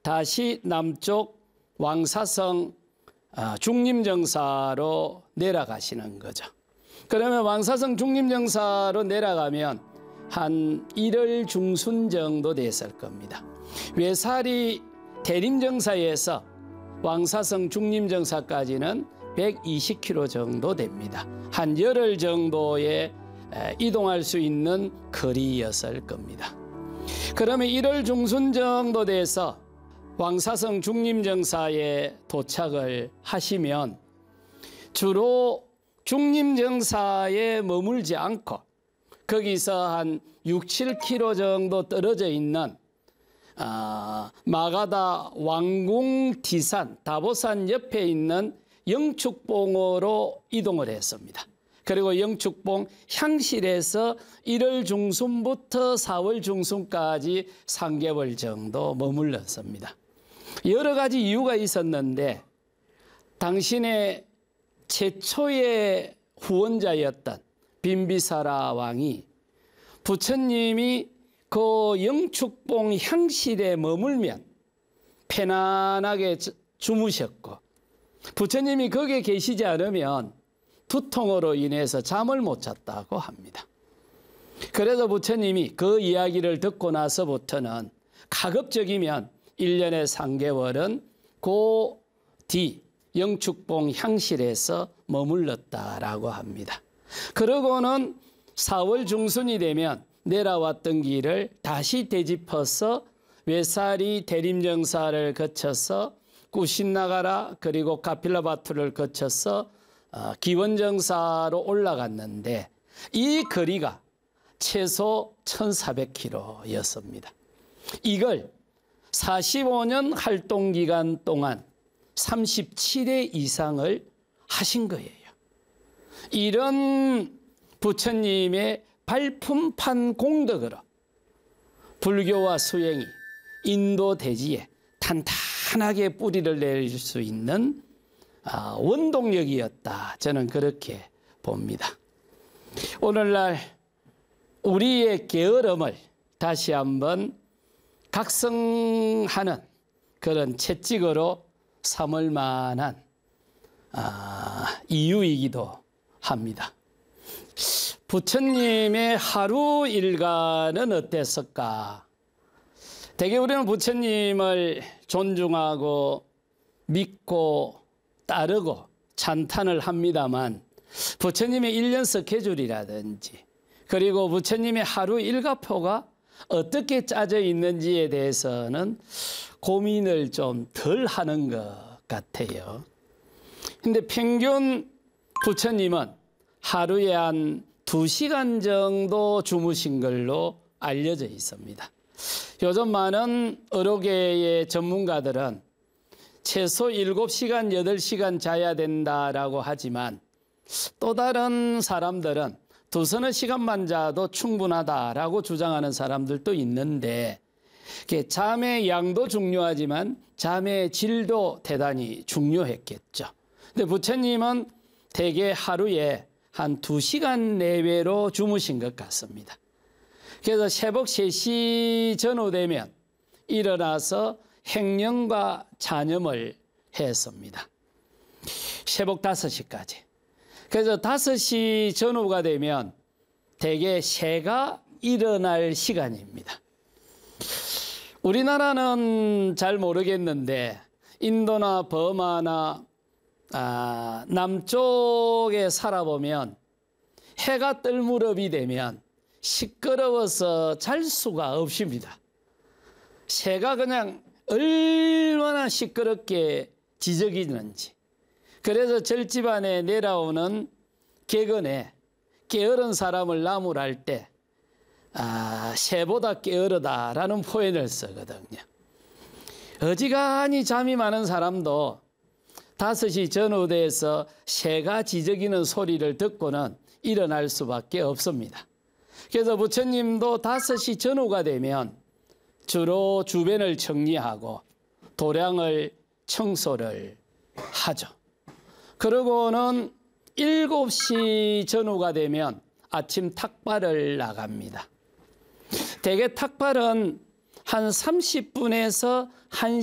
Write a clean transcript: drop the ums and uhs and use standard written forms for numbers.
다시 남쪽 왕사성 중림정사로 내려가시는 거죠. 그러면 왕사성 중림정사로 내려가면 한 1월 중순 정도 됐을 겁니다. 외사리 대림정사에서 왕사성 중림정사까지는 120km 정도 됩니다. 한 열흘 정도에 이동할 수 있는 거리였을 겁니다. 그러면 1월 중순 정도 돼서 왕사성 중림정사에 도착을 하시면 주로 중림정사에 머물지 않고 거기서 한 6, 7km 정도 떨어져 있는 마가다 왕궁 디산 다보산 옆에 있는 영축봉으로 이동을 했습니다. 그리고 영축봉 향실에서 1월 중순부터 4월 중순까지 3개월 정도 머물렀습니다. 여러 가지 이유가 있었는데 당신의 최초의 후원자였던 빈비사라 왕이 부처님이 그 영축봉 향실에 머물면 편안하게 주무셨고 부처님이 거기에 계시지 않으면 두통으로 인해서 잠을 못 잤다고 합니다. 그래서 부처님이 그 이야기를 듣고 나서부터는 가급적이면 1년에 3개월은 그 뒤 영축봉 향실에서 머물렀다라고 합니다. 그러고는 4월 중순이 되면 내려왔던 길을 다시 되짚어서 외사리 대림정사를 거쳐서 꾸신나가라 그리고 카필라바투를 거쳐서 기원정사로 올라갔는데 이 거리가 최소 1400km였습니다. 이걸 45년 활동기간 동안 37회 이상을 하신 거예요. 이런 부처님의 발품판 공덕으로 불교와 수행이 인도 대지에 탄탄하게 뿌리를 내릴 수 있는 원동력이었다. 저는 그렇게 봅니다. 오늘날 우리의 게으름을 다시 한번 각성하는 그런 채찍으로 삼을 만한 이유이기도 합니다. 부처님의 하루 일과는 어땠을까? 대개 우리는 부처님을 존중하고 믿고 따르고 찬탄을 합니다만 부처님의 1년 스케줄이라든지 그리고 부처님의 하루 일과표가 어떻게 짜져 있는지에 대해서는 고민을 좀 덜 하는 것 같아요. 근데 평균 부처님은 하루에 한 2시간 정도 주무신 걸로 알려져 있습니다. 요즘 많은 의료계의 전문가들은 최소 7시간, 8시간 자야 된다라고 하지만 또 다른 사람들은 2-3시간만 자도 충분하다라고 주장하는 사람들도 있는데 잠의 양도 중요하지만 잠의 질도 대단히 중요했겠죠. 근데 부처님은 대개 하루에 한 2시간 내외로 주무신 것 같습니다. 그래서 새벽 3시 전후 되면 일어나서 행령과 잔염을 했습니다. 새벽 5시까지. 그래서 5시 전후가 되면 대개 새가 일어날 시간입니다. 우리나라는 잘 모르겠는데 인도나 버마나 남쪽에 살아보면 해가 뜰 무렵이 되면 시끄러워서 잘 수가 없습니다. 새가 그냥 얼마나 시끄럽게 지저귀는지. 그래서 절집안에 내려오는 객언에 게으른 사람을 나무랄 때 새보다 게으르다라는 표현을 쓰거든요. 어지간히 잠이 많은 사람도 5시 전후 돼서 새가 지저귀는 소리를 듣고는 일어날 수밖에 없습니다. 그래서 부처님도 5시 전후가 되면 주로 주변을 정리하고 도량을 청소를 하죠. 그러고는 7시 전후가 되면 아침 탁발을 나갑니다. 대개 탁발은 한 30분에서 1